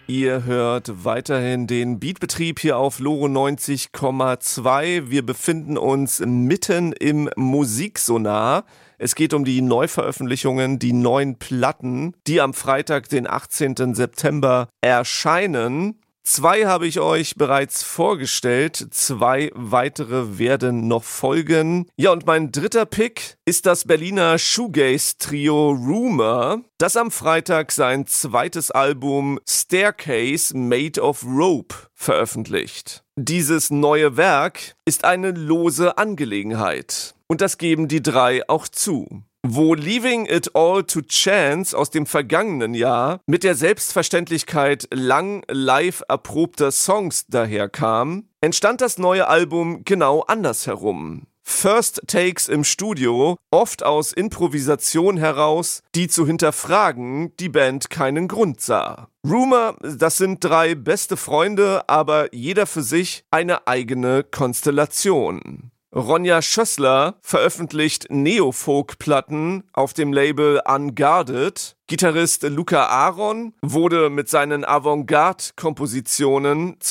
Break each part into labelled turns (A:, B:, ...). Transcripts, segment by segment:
A: Ihr hört weiterhin den Beatbetrieb hier auf Loro 90,2. Wir befinden uns mitten im Musiksonar. Es geht um die Neuveröffentlichungen, die neuen Platten, die am Freitag, den 18. September erscheinen. 2 habe ich euch bereits vorgestellt, 2 weitere werden noch folgen. Ja, und mein dritter Pick ist das Berliner Shoegaze-Trio Rumour, das am Freitag sein zweites Album Staircase Made of Rope veröffentlicht. Dieses neue Werk ist eine lose Angelegenheit und das geben die 3 auch zu. Wo Leaving It All to Chance aus dem vergangenen Jahr mit der Selbstverständlichkeit lang live erprobter Songs daherkam, entstand das neue Album genau andersherum. First Takes im Studio, oft aus Improvisation heraus, die zu hinterfragen die Band keinen Grund sah. Rumour, das sind 3 beste Freunde, aber jeder für sich eine eigene Konstellation. Ronja Schössler veröffentlicht Neofolk-Platten auf dem Label Unguarded. Gitarrist Luca Aaron wurde mit seinen Avantgarde-Kompositionen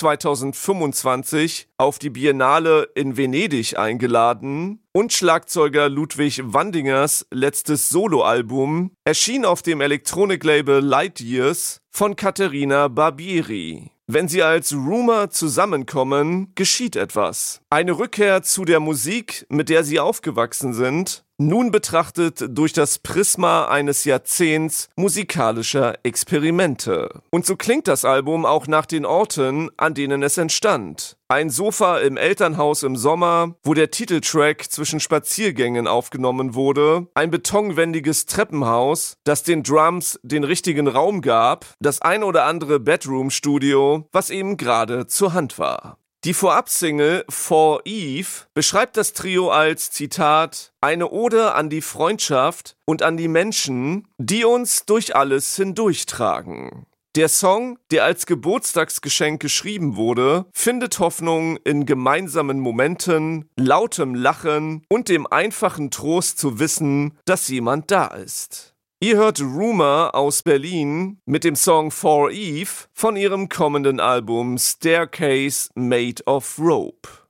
A: 2025 auf die Biennale in Venedig eingeladen und Schlagzeuger Ludwig Wandingers letztes Soloalbum erschien auf dem Elektroniklabel Light Years von Caterina Barbieri. Wenn sie als Rumour zusammenkommen, geschieht etwas. Eine Rückkehr zu der Musik, mit der sie aufgewachsen sind, nun betrachtet durch das Prisma eines Jahrzehnts musikalischer Experimente. Und so klingt das Album auch nach den Orten, an denen es entstand. Ein Sofa im Elternhaus im Sommer, wo der Titeltrack zwischen Spaziergängen aufgenommen wurde, ein betonwendiges Treppenhaus, das den Drums den richtigen Raum gab, das ein oder andere Bedroom-Studio, was eben gerade zur Hand war. Die Vorab-Single For Eve beschreibt das Trio als, Zitat, eine Ode an die Freundschaft und an die Menschen, die uns durch alles hindurchtragen. Der Song, der als Geburtstagsgeschenk geschrieben wurde, findet Hoffnung in gemeinsamen Momenten, lautem Lachen und dem einfachen Trost zu wissen, dass jemand da ist. Ihr hört Rumour aus Berlin mit dem Song For Eve von ihrem kommenden Album Staircase Made of Rope.